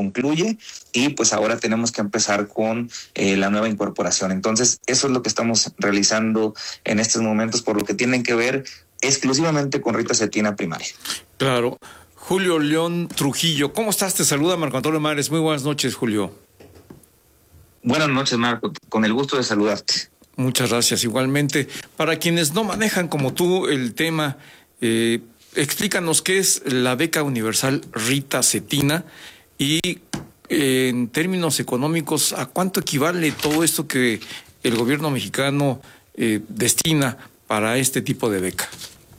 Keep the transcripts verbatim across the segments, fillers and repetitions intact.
concluye y pues ahora tenemos que empezar con eh, la nueva incorporación. Entonces, eso es lo que estamos realizando en estos momentos, por lo que tienen que ver exclusivamente con Rita Cetina primaria. Claro. Julio León Trujillo, ¿cómo estás? Te saluda Marco Antonio Mares. Muy buenas noches, Julio. Buenas noches, Marco. Con el gusto de saludarte. Muchas gracias. Igualmente, para quienes no manejan como tú el tema, eh, explícanos qué es la beca universal Rita Cetina y eh, en términos económicos, ¿a cuánto equivale todo esto que el gobierno mexicano eh, destina para este tipo de beca?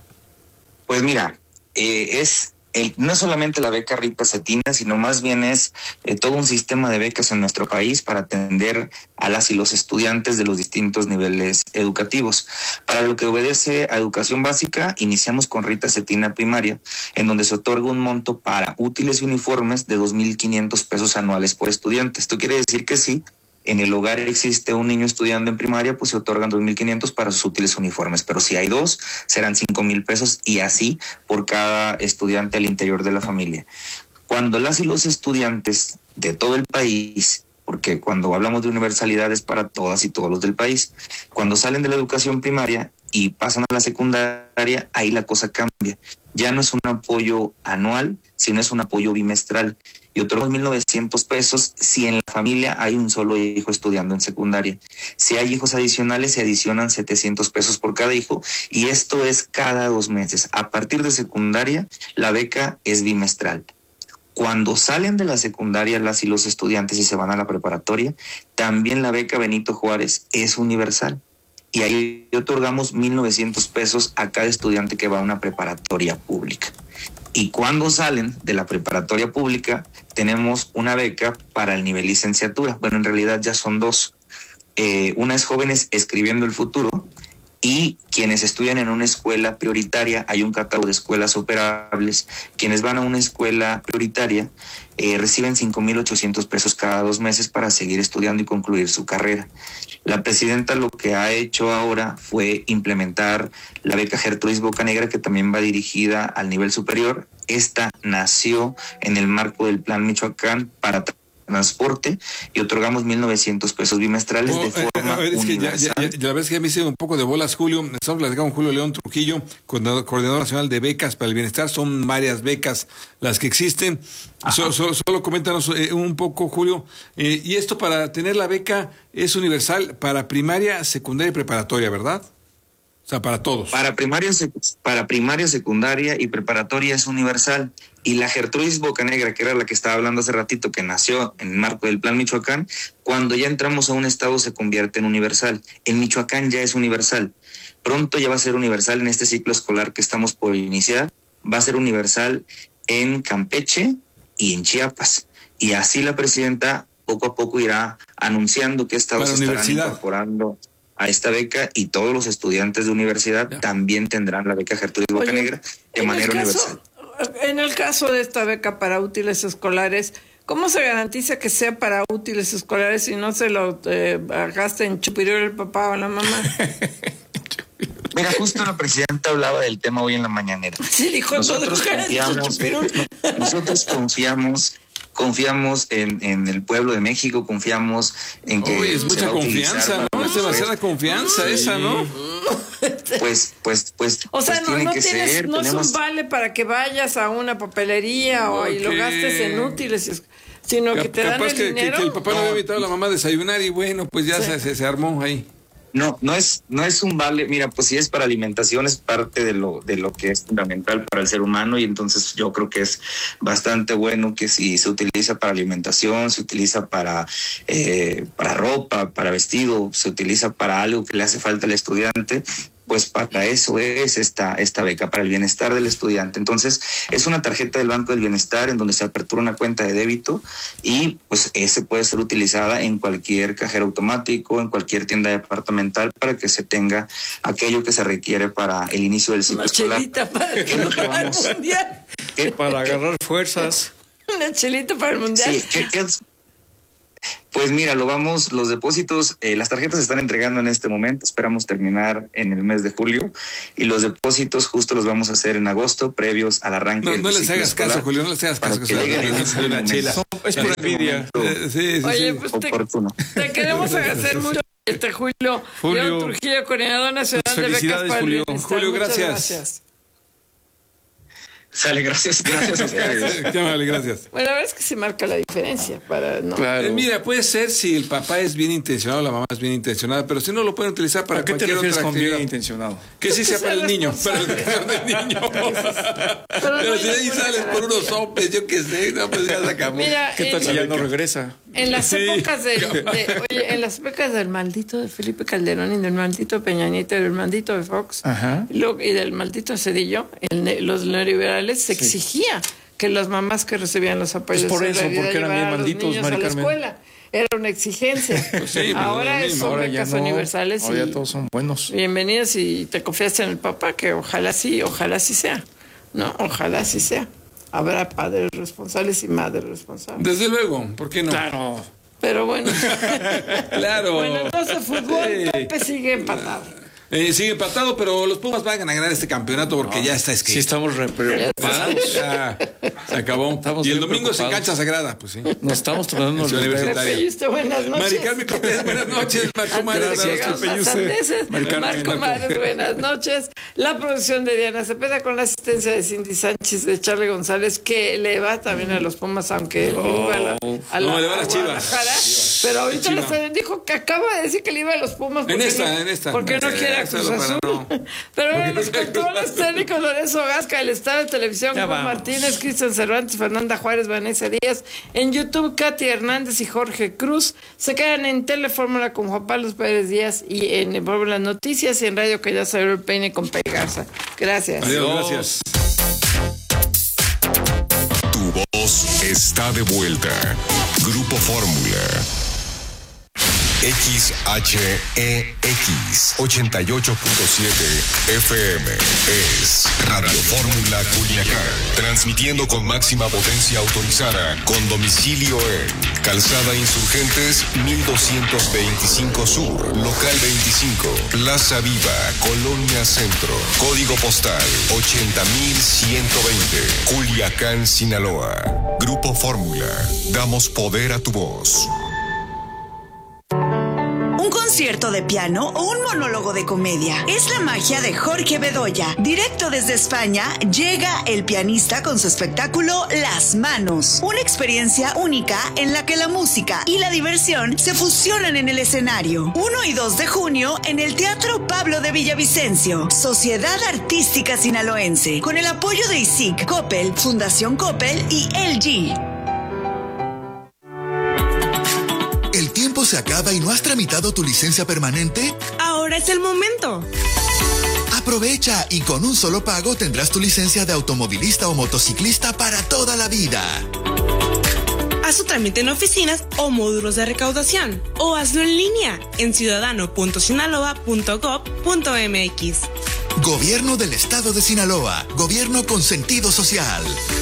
Pues mira, eh, es el, no es solamente la beca Rita Cetina, sino más bien es eh, todo un sistema de becas en nuestro país para atender a las y los estudiantes de los distintos niveles educativos. Para lo que obedece a educación básica, iniciamos con Rita Cetina primaria, en donde se otorga un monto para útiles y uniformes de dos mil quinientos pesos anuales por estudiante. Esto quiere decir que sí, en el hogar existe un niño estudiando en primaria, pues se otorgan dos mil quinientos para sus útiles uniformes, pero si hay dos, serán cinco mil pesos y así por cada estudiante al interior de la familia. Cuando las y los estudiantes de todo el país, porque cuando hablamos de universalidad es para todas y todos los del país, cuando salen de la educación primaria y pasan a la secundaria, ahí la cosa cambia. Ya no es un apoyo anual, sino es un apoyo bimestral. Y otros mil novecientos pesos si en la familia hay un solo hijo estudiando en secundaria. Si hay hijos adicionales, se adicionan setecientos pesos por cada hijo, y esto es cada dos meses. A partir de secundaria, la beca es bimestral. Cuando salen de la secundaria las y los estudiantes y se van a la preparatoria, también la beca Benito Juárez es universal. Y ahí otorgamos mil novecientos pesos a cada estudiante que va a una preparatoria pública. Y cuando salen de la preparatoria pública, tenemos una beca para el nivel licenciatura. Bueno, en realidad ya son dos. Eh, una es Jóvenes Escribiendo el Futuro, y quienes estudian en una escuela prioritaria, hay un catálogo de escuelas operables. Quienes van a una escuela prioritaria eh, reciben cinco mil ochocientos pesos cada dos meses para seguir estudiando y concluir su carrera. La presidenta lo que ha hecho ahora fue implementar la beca Gertrudis Bocanegra, que también va dirigida al nivel superior. Esta nació en el marco del Plan Michoacán para transporte y otorgamos mil novecientos pesos bimestrales oh, de forma a ver, es que ya, ya, ya, la verdad es que ya me hice un poco de bolas, Julio. Estamos platicando con Julio León Trujillo, coordinador, coordinador nacional de becas para el bienestar. Son varias becas las que existen. So, so, solo coméntanos eh, un poco, Julio. Eh, y esto, para tener la beca, es universal para primaria, secundaria y preparatoria, ¿verdad? O sea, para todos. Para primaria, para primaria, secundaria y preparatoria es universal. Y la Gertrudis Bocanegra, que era la que estaba hablando hace ratito, que nació en el marco del Plan Michoacán, cuando ya entramos a un estado se convierte en universal. En Michoacán ya es universal. Pronto ya va a ser universal en este ciclo escolar que estamos por iniciar. Va a ser universal en Campeche y en Chiapas. Y así la presidenta poco a poco irá anunciando qué estados estarán incorporando a esta beca, y todos los estudiantes de universidad ya también tendrán la beca Gertrudis Bocanegra de manera caso, universal. En el caso de esta beca para útiles escolares, ¿cómo se garantiza que sea para útiles escolares y no se lo eh, gaste en chupirul el papá o la mamá? Mira, justo la presidenta hablaba del tema hoy en la mañanera. Sí, dijo, nosotros confiamos, nosotros confiamos Confiamos en, en el pueblo de México, confiamos en que... Uy, es mucha confianza, ¿no? Es demasiada confianza sí. esa, ¿no? Pues, pues, pues... O sea, pues no, tiene no, que tienes, ser, no tenemos... es un vale para que vayas a una papelería okay. o y lo gastes en útiles, sino que te dan el que, dinero. Que, que el papá no, no había invitado a la mamá a desayunar y bueno, pues ya sí. se, se, se armó ahí. No, no es, no es un vale. Mira, pues si es para alimentación, es parte de lo, de lo que es fundamental para el ser humano, y entonces yo creo que es bastante bueno que si se utiliza para alimentación, se utiliza para, eh, para ropa, para vestido, se utiliza para algo que le hace falta al estudiante, pues para eso es esta, esta beca, para el bienestar del estudiante. Entonces, es una tarjeta del Banco del Bienestar en donde se apertura una cuenta de débito, y pues ese puede ser utilizada en cualquier cajero automático, en cualquier tienda departamental, para que se tenga aquello que se requiere para el inicio del ciclo una escolar. Chelita para el vamos, mundial. ¿Qué? Para agarrar fuerzas. Una chelita para el mundial. Sí, ¿qué, qué es? Pues mira, lo vamos, los depósitos, eh, las tarjetas se están entregando en este momento, esperamos terminar en el mes de julio y los depósitos justo los vamos a hacer en agosto, previos al arranque. No, del no les ciclo hagas escolar, caso, Julio, no les hagas caso. para Que que se lleguen en ese una momento. chela. Son- es por En este envidia. momento Eh, sí, sí, Oye, sí. pues te, oportuno. te queremos agradecer mucho, este Julio. Julio. León Trujillo, coordinador nacional Pues de becas felicidades, para el Julio. bienestar. Julio, Muchas gracias. gracias. Sale, gracias, gracias a ustedes. Qué amable, gracias. Bueno, la verdad es que se marca la diferencia para no. Claro. Eh, mira, puede ser si el papá es bien intencionado, la mamá es bien intencionada, pero si no lo pueden utilizar para ¿A qué te cualquier refieres otra con bien actividad. intencionado? Que sí sea sea para el niño, para la responsable. educación del niño. Pero Pero no si hay de ahí ninguna sales por unos garantía. sopes, yo qué sé, no, pues ya se acabó. Mira, ¿Qué tal en- si ya no regresa? En las Sí. épocas de, de- oye, en las épocas del maldito de Felipe Calderón y del maldito Peña Nieto y del maldito de Fox Ajá. y, lo- y del maldito Cedillo, el ne- los neoliberales se exigía que las mamás que recibían los apoyos Pues por de eso, solidaridad porque eran bien llevaran a los malditos, niños Mari a la Carmen. escuela. Era una exigencia. sí, pero Ahora lo es- mismo. son Ahora ya becas no. universales Ahora ya y todos son buenos. bienvenidas y te confiaste en el papá que ojalá sí, ojalá sí sea. No, ojalá sí sea. Habrá padres responsables y madres responsables. Desde luego, ¿por qué no? Claro. Pero bueno. Claro. Bueno, entonces fútbol, Sí. Pepe sigue empatado. Eh, sigue empatado, pero los Pumas van a ganar este campeonato porque ya está escrito. Sí, estamos re- preocupados. Ya, se acabó. Estamos y el bien domingo se preocupados. cancha sagrada, pues sí. Nos estamos tratando En su de universidad. Pepe Yuste, buenas noches. Mari Carmen Cortés, buenas noches. Marco Mares, Antes de buenas llegar a noches. las sandeces, Mari Carmen, Marco Marco. Mares, buenas noches. La producción de Diana Cepeda con la asistencia de Cindy Sánchez, de Charlie González, que le va también a los Pumas, aunque le iba a la, a la, No, le va a a las Chivas. Guadalajara. Pero ahorita Chivas. les dijo que acaba de decir que le iba a los Pumas. En porque esta, no- en esta. Porque no Eh, quiere a Cruz solo para Azul. no. Pero ahora los controles técnicos, Lorenzo Gasca, el Estado de Televisión, Ya Juan vamos. Martínez, Cristian Cervantes, Fernanda Juárez, Vanessa Díaz. En YouTube, Katy Hernández y Jorge Cruz. Se quedan en Telefórmula con Juan Pablo Pérez Díaz y en Fórmula Noticias y en Radio que ya salió el peine con Pei Garza. Gracias. Adiós, gracias. Tu voz está de vuelta. Grupo Fórmula. X H E X ochenta y ocho punto siete F M es Radio Fórmula Culiacán, transmitiendo con máxima potencia autorizada, con domicilio en Calzada Insurgentes mil doscientos veinticinco Sur, Local veinticinco, Plaza Viva, Colonia Centro, Código Postal ochenta mil ciento veinte, Culiacán, Sinaloa. Grupo Fórmula, damos poder a tu voz. Un concierto de piano o un monólogo de comedia. Es la magia de Jorge Bedoya. Directo desde España, llega el pianista con su espectáculo Las Manos. Una experiencia única en la que la música y la diversión se fusionan en el escenario. uno y dos de junio en el Teatro Pablo de Villavicencio. Sociedad Artística Sinaloense. Con el apoyo de I S I C, Coppel, Fundación Coppel y L G. ¿El tiempo se acaba y no has tramitado tu licencia permanente? Ahora es el momento. Aprovecha y con un solo pago tendrás tu licencia de automovilista o motociclista para toda la vida. Haz su trámite en oficinas o módulos de recaudación o hazlo en línea en ciudadano punto sinaloa punto gob punto mx. Gobierno del Estado de Sinaloa. Gobierno con sentido social.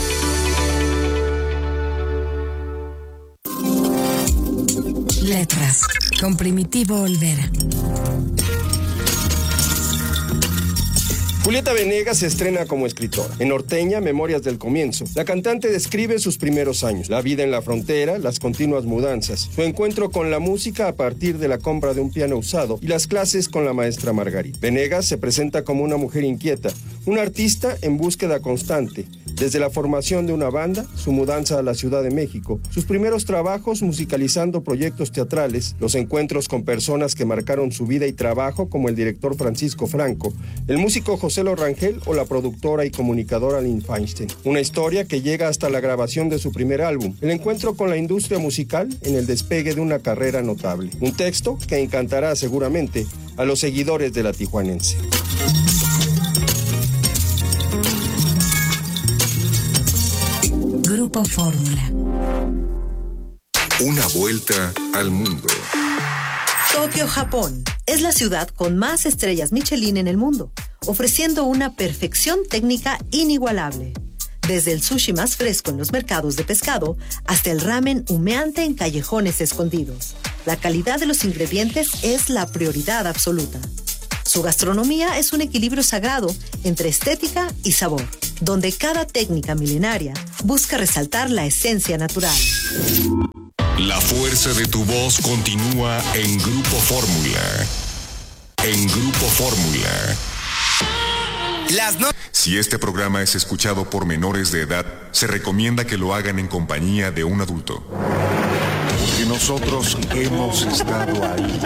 Letras, con Primitivo Olvera. Julieta Venegas se estrena como escritora. En Norteña, Memorias del Comienzo, la cantante describe sus primeros años, la vida en la frontera, las continuas mudanzas, su encuentro con la música a partir de la compra de un piano usado y las clases con la maestra Margarita. Venegas se presenta como una mujer inquieta, una artista en búsqueda constante, desde la formación de una banda, su mudanza a la Ciudad de México, sus primeros trabajos musicalizando proyectos teatrales, los encuentros con personas que marcaron su vida y trabajo como el director Francisco Franco, el músico José Lo Rangel o la productora y comunicadora Lynn Feinstein. Una historia que llega hasta la grabación de su primer álbum, el encuentro con la industria musical en el despegue de una carrera notable. Un texto que encantará seguramente a los seguidores de la tijuanense. Grupo Fórmula. Una vuelta al mundo. Tokio, Japón, es la ciudad con más estrellas Michelin en el mundo, ofreciendo una perfección técnica inigualable. Desde el sushi más fresco en los mercados de pescado hasta el ramen humeante en callejones escondidos. La calidad de los ingredientes es la prioridad absoluta. Su gastronomía es un equilibrio sagrado entre estética y sabor, donde cada técnica milenaria busca resaltar la esencia natural. La fuerza de tu voz continúa en Grupo Fórmula. En Grupo Fórmula. Las no- si este programa es escuchado por menores de edad, se recomienda que lo hagan en compañía de un adulto. Porque nosotros hemos estado ahí.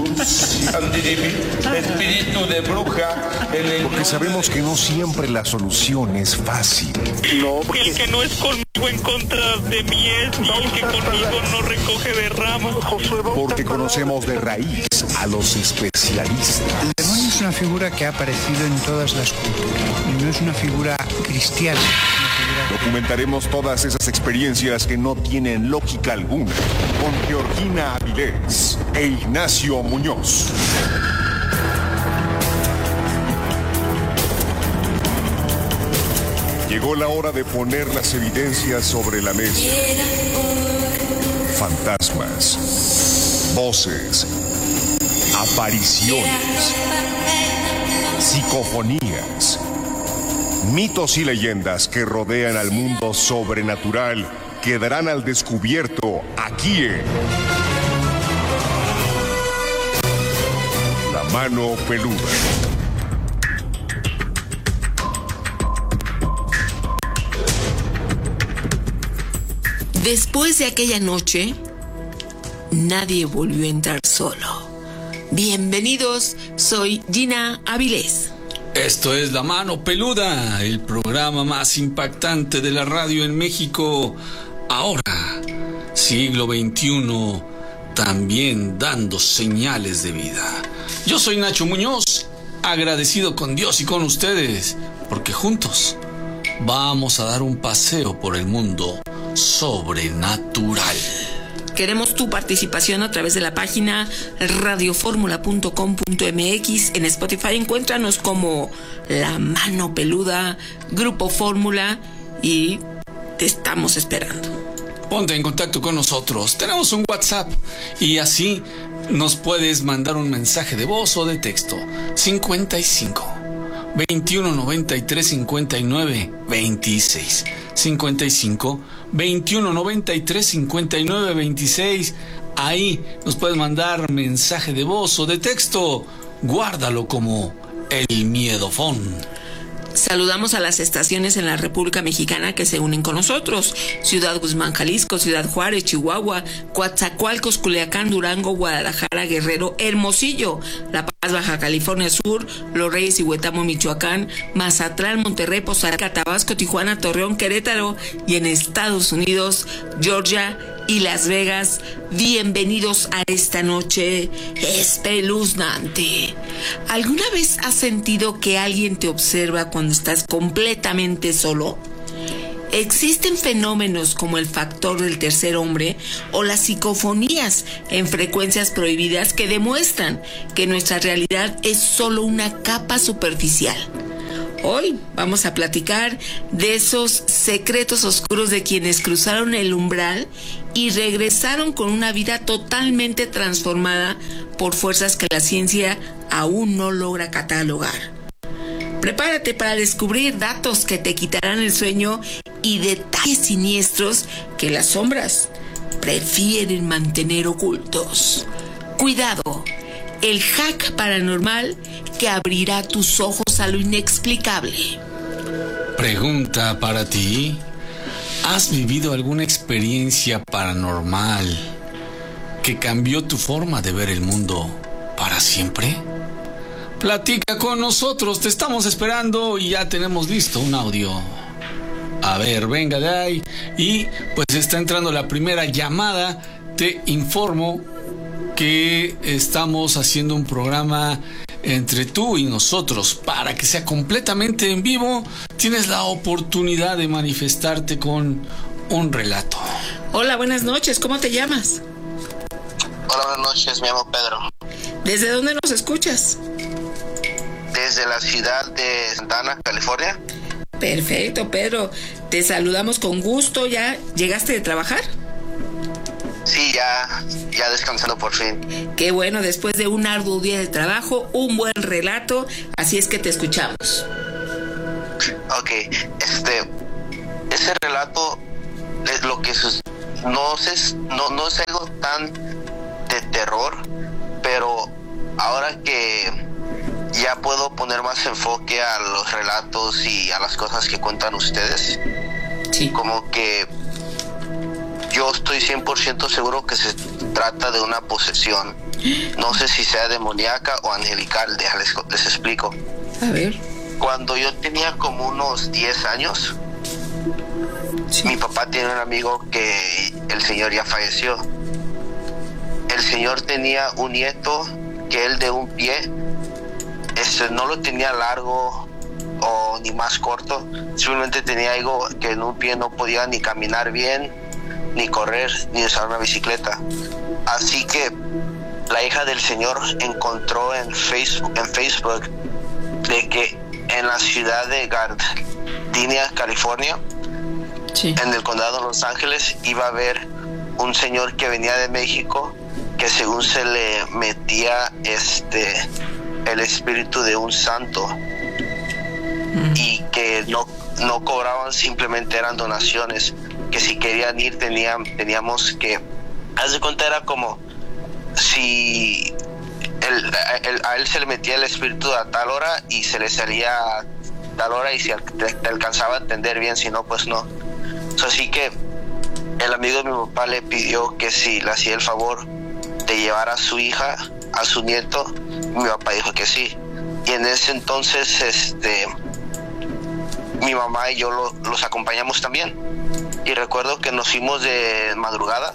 Espíritu de bruja. Porque sabemos que no siempre la solución es fácil. No, porque... El que no es conmigo en contra de mí es, y el que conmigo no recoge de rama. Porque conocemos de raíz a los especialistas. El demonio es una figura que ha aparecido en todas las culturas y no es una figura cristiana. Documentaremos todas esas experiencias que no tienen lógica alguna con Georgina Avilés e Ignacio Muñoz. Llegó la hora de poner las evidencias sobre la mesa. Fantasmas, voces, apariciones, psicofonías, mitos y leyendas que rodean al mundo sobrenatural quedarán al descubierto aquí en La Mano Peluda. Después de aquella noche, nadie volvió a entrar solo. Bienvenidos, soy Gina Avilés. Esto es La Mano Peluda, el programa más impactante de la radio en México. Ahora, siglo veintiuno, también dando señales de vida. Yo soy Nacho Muñoz, agradecido con Dios y con ustedes, porque juntos vamos a dar un paseo por el mundo sobrenatural. Queremos tu participación a través de la página radio fórmula punto com punto m x. En Spotify encuéntranos como La Mano Peluda, Grupo Fórmula, y te estamos esperando. Ponte en contacto con nosotros. Tenemos un WhatsApp y así nos puedes mandar un mensaje de voz o de texto. cincuenta y cinco, veintiuno noventa y tres, cincuenta y nueve, veintiséis. cincuenta y cinco, veintiuno noventa y tres, cincuenta y nueve, veintiséis. Ahí nos puedes mandar mensaje de voz o de texto. Guárdalo como El Miedofón. Saludamos a las estaciones en la República Mexicana que se unen con nosotros: Ciudad Guzmán, Jalisco; Ciudad Juárez, Chihuahua; Coatzacoalcos, Culiacán, Durango, Guadalajara, Guerrero, Hermosillo; La Paz, Baja California Sur; Los Reyes y Huetamo, Michoacán; Mazatlán, Monterrey, Poza Rica, Tabasco, Tijuana, Torreón, Querétaro; y en Estados Unidos, Georgia y Las Vegas. Bienvenidos a esta noche espeluznante. ¿Alguna vez has sentido que alguien te observa cuando estás completamente solo? Existen fenómenos como el factor del tercer hombre o las psicofonías en frecuencias prohibidas que demuestran que nuestra realidad es solo una capa superficial. Hoy vamos a platicar de esos secretos oscuros de quienes cruzaron el umbral y regresaron con una vida totalmente transformada por fuerzas que la ciencia aún no logra catalogar. Prepárate para descubrir datos que te quitarán el sueño y detalles siniestros que las sombras prefieren mantener ocultos. Cuidado, el hack paranormal que abrirá tus ojos a lo inexplicable. Pregunta para ti: ¿has vivido alguna experiencia paranormal que cambió tu forma de ver el mundo para siempre? Platica con nosotros, te estamos esperando y ya tenemos listo un audio. A ver, venga de ahí. Y pues está entrando la primera llamada. Te informo que estamos haciendo un programa entre tú y nosotros para que sea completamente en vivo. Tienes la oportunidad de manifestarte con un relato. Hola, buenas noches, ¿cómo te llamas? Hola, buenas noches, me llamo Pedro. ¿Desde dónde nos escuchas? Desde la ciudad de Santa Ana, California. Perfecto, Pedro. Te saludamos con gusto. ¿Ya llegaste de trabajar? Sí, ya, ya descansando por fin. Qué bueno, después de un arduo día de trabajo, un buen relato, así es que te escuchamos. Ok, este, ese relato es lo que sus, no, es, no, no es algo tan de terror, pero ahora que ya puedo poner más enfoque a los relatos y a las cosas que cuentan ustedes, sí. Como que yo estoy cien por ciento seguro que se trata de una posesión. No sé si sea demoníaca o angelical, déjales, les explico. A ver. Cuando yo tenía como unos diez años, sí. Mi papá tiene un amigo que el señor ya falleció. El señor tenía un nieto que él de un pie, este, no lo tenía largo o ni más corto, simplemente tenía algo que en un pie no podía ni caminar bien, ni correr, ni usar una bicicleta. Así que la hija del señor encontró en Facebook, en Facebook de que en la ciudad de Gardenia, California, sí. En el condado de Los Ángeles, iba a haber un señor que venía de México que según se le metía este el espíritu de un santo, mm. y que no, no cobraban, simplemente eran donaciones, que si querían ir tenían, teníamos que, haz de cuenta, era como si el, el, a él se le metía el espíritu a tal hora y se le salía a tal hora, y si te, te alcanzaba a entender bien, si no pues no. So, así que el amigo de mi papá le pidió que si le hacía el favor de llevar a su hija, a su nieto. Mi papá dijo que sí, y en ese entonces este mi mamá y yo lo, los acompañamos también, y recuerdo que nos fuimos de madrugada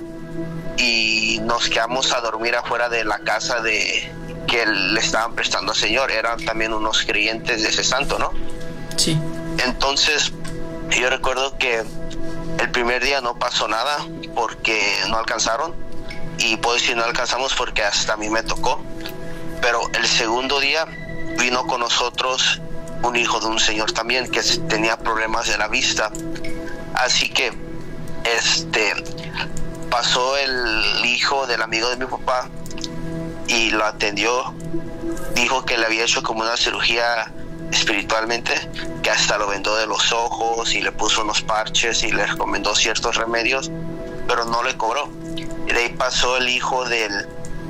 y nos quedamos a dormir afuera de la casa de que le estaban prestando al señor. Eran también unos creyentes de ese santo, ¿no? Sí. Entonces yo recuerdo que el primer día no pasó nada porque no alcanzaron, y puedo decir no alcanzamos porque hasta a mí me tocó. Pero el segundo día vino con nosotros un hijo de un señor también que tenía problemas de la vista. Así que este pasó el hijo del amigo de mi papá y lo atendió. Dijo que le había hecho como una cirugía espiritualmente, que hasta lo vendó de los ojos y le puso unos parches y le recomendó ciertos remedios, pero no le cobró. Y de ahí pasó el hijo del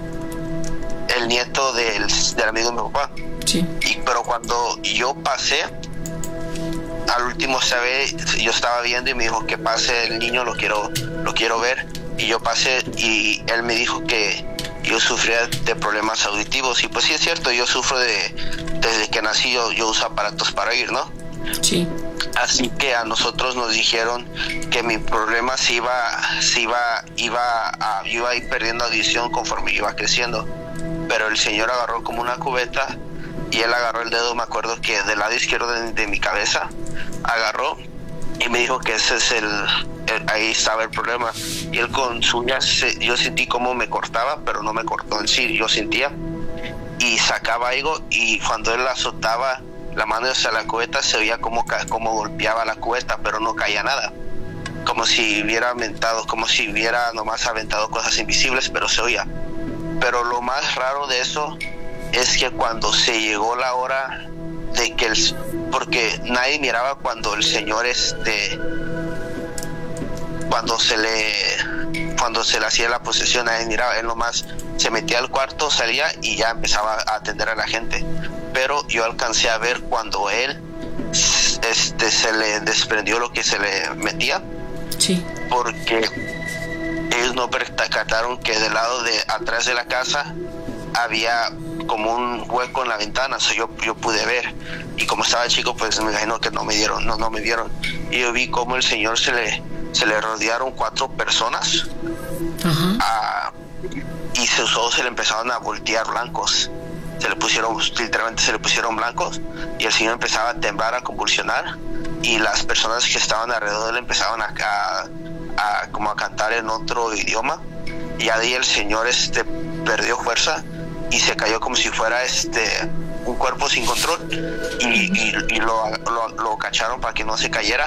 el nieto del, del amigo de mi papá. Sí. Y, pero cuando yo pasé, al último, ¿sabe? Yo estaba viendo y me dijo que pase el niño, lo quiero, lo quiero ver. Y yo pasé y él me dijo que yo sufría de problemas auditivos. Y pues sí es cierto, yo sufro de, desde que nací yo, yo uso aparatos para oír, ¿no? Sí. Así que a nosotros nos dijeron que mi problema se iba, se iba, iba a, iba a ir perdiendo audición conforme iba creciendo. Pero el señor agarró como una cubeta y él agarró el dedo, me acuerdo que del lado izquierdo de, de mi cabeza, agarró y me dijo que ese es el, el ahí estaba el problema. Y él con sus uñas, yo sentí como me cortaba, pero no me cortó en sí, yo sentía, y sacaba algo, y cuando él azotaba la mano hacia la cubeta se oía como, como golpeaba la cubeta, pero no caía nada, como si hubiera aventado, como si hubiera nomás aventado cosas invisibles, pero se oía. Pero lo más raro de eso es que cuando se llegó la hora de que el, porque nadie miraba cuando el señor este cuando se le cuando se le hacía la posesión, nadie miraba, él nomás se metía al cuarto, salía y ya empezaba a atender a la gente. Pero yo alcancé a ver cuando él este se le desprendió lo que se le metía. Sí. Porque ellos no percataron que del lado de atrás de la casa había como un hueco en la ventana, so yo, yo pude ver, y como estaba chico pues me imagino que no me dieron, no, no me vieron, y yo vi como el señor se le, se le rodearon cuatro personas. Uh-huh. a, y sus ojos se le empezaron a voltear blancos, se le pusieron, literalmente se le pusieron blancos, y el señor empezaba a temblar, a convulsionar, y las personas que estaban alrededor de él empezaban a, a A, como a cantar en otro idioma, y ahí el señor este perdió fuerza y se cayó como si fuera este un cuerpo sin control, y, y, y lo, lo, lo cacharon para que no se cayera,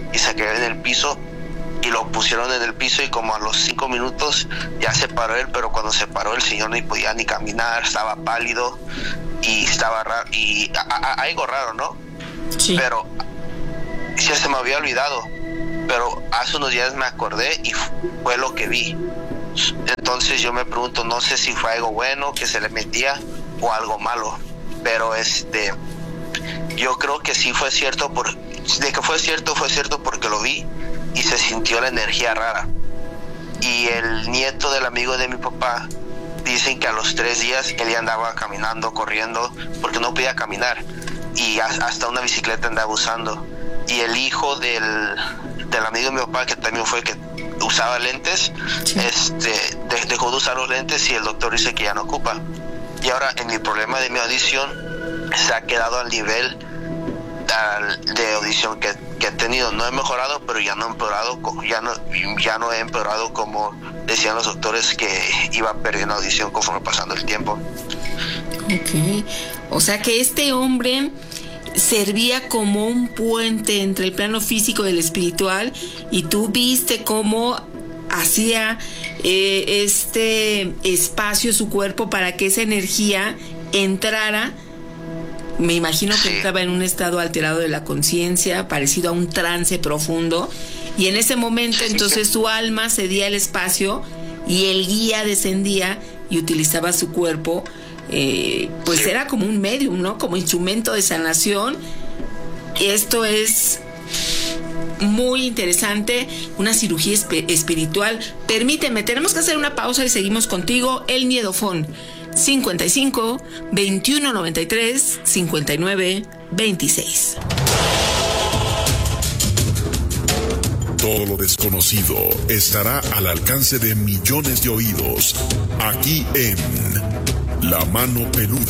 y se quedó en el piso y lo pusieron en el piso y como a los cinco minutos ya se paró él, pero cuando se paró el señor no podía ni caminar, estaba pálido y estaba raro, y a, a, algo raro, ¿no? Sí. Pero ya se me había olvidado, pero hace unos días me acordé y fue lo que vi. Entonces yo me pregunto, no sé si fue algo bueno que se le metía o algo malo, pero este yo creo que sí fue cierto, por, de que fue cierto, fue cierto porque lo vi y se sintió la energía rara. Y el nieto del amigo de mi papá, dicen que a los tres días él ya andaba caminando, corriendo, porque no podía caminar, y hasta una bicicleta andaba usando. Y el hijo del, del amigo de mi papá, que también fue que usaba lentes, sí. este de, dejó de usar los lentes y el doctor dice que ya no ocupa. Y ahora en mi problema de mi audición se ha quedado al nivel al, de audición que, que he tenido. No he mejorado, pero ya no he empeorado, ya no, ya no he empeorado como decían los doctores que iba perdiendo audición conforme pasando el tiempo. Ok, o sea que este hombre servía como un puente entre el plano físico y el espiritual, y tú viste cómo hacía eh, este espacio su cuerpo para que esa energía entrara. Me imagino que sí. Estaba en un estado alterado de la conciencia, parecido a un trance profundo, y en ese momento sí, entonces sí. Su alma cedía el espacio y el guía descendía y utilizaba su cuerpo. Eh, pues sí. Era como un medium, ¿no? Como instrumento de sanación. Esto es muy interesante, una cirugía esp- espiritual. Permíteme, tenemos que hacer una pausa y seguimos contigo. El Miedofón cincuenta y cinco, veintiuno noventa y tres, cincuenta y nueve, veintiséis. Todo lo desconocido estará al alcance de millones de oídos aquí en La Mano Peluda.